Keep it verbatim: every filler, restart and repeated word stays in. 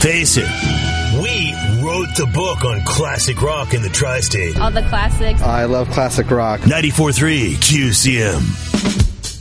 Face it, we wrote the book on classic rock in the tri-state. All the classics. I love classic rock. ninety-four point three Q C M.